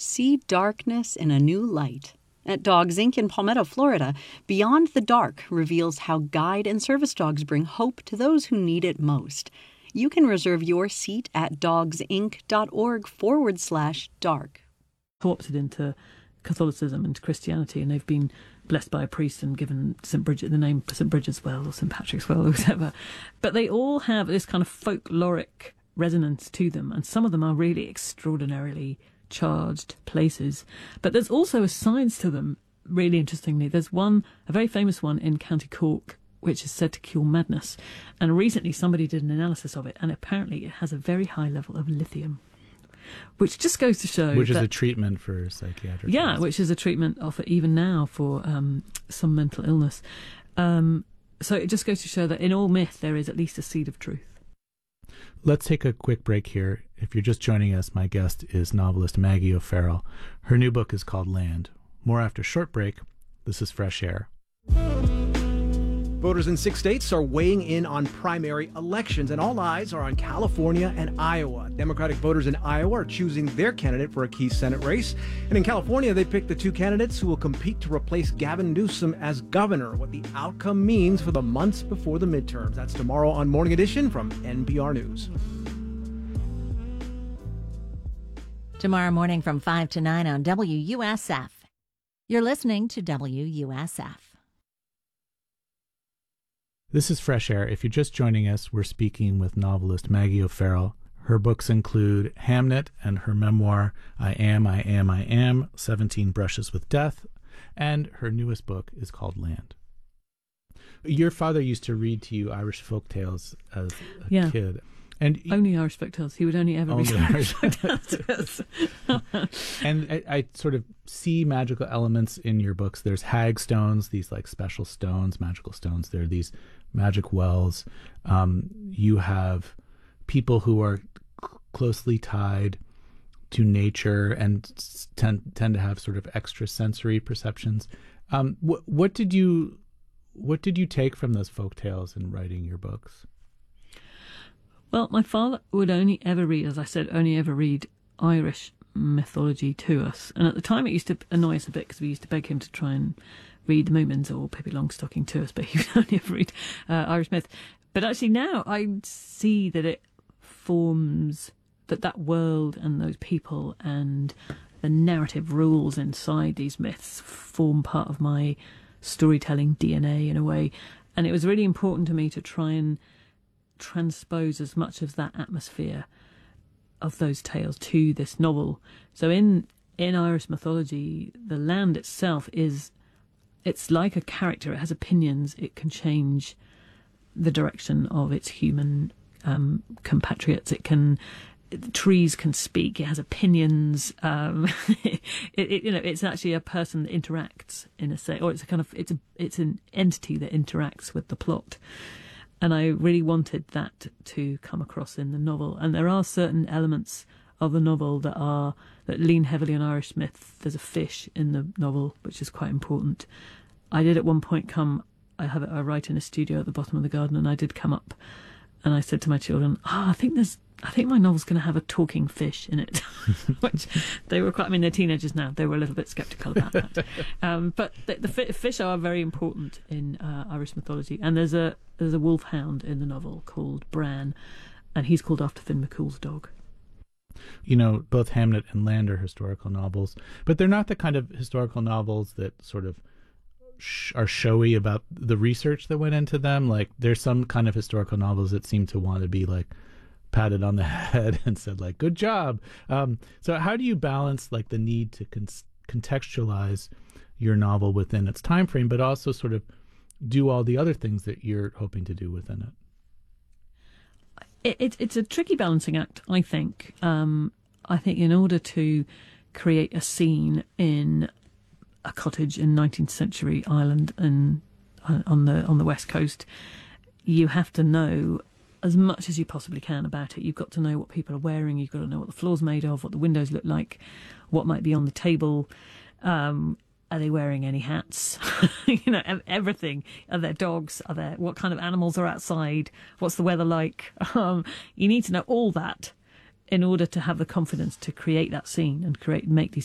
See darkness in a new light. At Dogs Inc. in Palmetto, Florida, Beyond the Dark reveals how guide and service dogs bring hope to those who need it most. You can reserve your seat at dogsinc.org/dark. Co-opted into Catholicism and Christianity, and they've been blessed by a priest and given St. Bridget the name St. Bridget's Well or St. Patrick's Well or whatever. But they all have this kind of folkloric resonance to them, and some of them are really extraordinarily charged places. But there's also a science to them, really interestingly. There's one, a very famous one in County Cork, which is said to cure madness. And recently somebody did an analysis of it, and apparently it has a very high level of lithium, which just goes to show which is a treatment for psychiatric illness. Which is a treatment offered even now for some mental illness. So it just goes to show that in all myth there is at least a seed of truth. Let's take a quick break here. If you're just joining us, my guest is novelist Maggie O'Farrell. Her new book is called Land. More after a short break. This is Fresh Air. Voters in 6 states are weighing in on primary elections, and all eyes are on California and Iowa. Democratic voters in Iowa are choosing their candidate for a key Senate race. And in California, they picked the two candidates who will compete to replace Gavin Newsom as governor. What the outcome means for the months before the midterms. That's tomorrow on Morning Edition from NPR News. Tomorrow morning from 5 to 9 on WUSF. You're listening to WUSF. This is Fresh Air. If you're just joining us, we're speaking with novelist Maggie O'Farrell. Her books include Hamnet and her memoir, I Am, 17 Brushes with Death, and her newest book is called Land. Your father used to read to you Irish folk tales as a kid. And only Irish folk tales. He would only ever read Irish folk tales. And I sort of see magical elements in your books. There's hag stones, these like special stones, magical stones. There are these magic wells. You have people who are closely tied to nature and tend to have sort of extrasensory perceptions. What did you take from those folk tales in writing your books? Well, my father would only ever read Irish mythology to us. And at the time it used to annoy us a bit because we used to beg him to try and read the Moomins or Pippi Longstocking to us, but he would only ever read Irish myth. But actually now I see that it forms, that world and those people and the narrative rules inside these myths form part of my storytelling DNA in a way. And it was really important to me to try and transpose as much of that atmosphere of those tales to this novel. So in Irish mythology, the land itself it's like a character. It has opinions. It can change the direction of its human compatriots. Trees can speak. It has opinions. It's actually a person that interacts in a say, or it's an entity that interacts with the plot. And I really wanted that to come across in the novel. And there are certain elements of the novel that lean heavily on Irish myth. There's a fish in the novel, which is quite important. I did at one point I write in a studio at the bottom of the garden, and I did come up and I said to my children, I think my novel's going to have a talking fish in it, which they were they're teenagers now. They were a little bit sceptical about that. But the fish are very important in Irish mythology. And there's a wolfhound in the novel called Bran, and he's called after Finn McCool's dog. Both Hamnet and Land are historical novels, but they're not the kind of historical novels that sort of are showy about the research that went into them. Like, there's some kind of historical novels that seem to want to be like patted on the head and said like, good job. So how do you balance like the need to contextualize your novel within its time frame, but also sort of do all the other things that you're hoping to do within it? It's a tricky balancing act, I think. I think in order to create a scene in a cottage in 19th century Ireland and on the West Coast, you have to know as much as you possibly can about it. You've got to know what people are wearing. You've got to know what the floor's made of, what the windows look like, what might be on the table. Are they wearing any hats? Everything. Are there dogs? What kind of animals are outside? What's the weather like? You need to know all that in order to have the confidence to create that scene and make these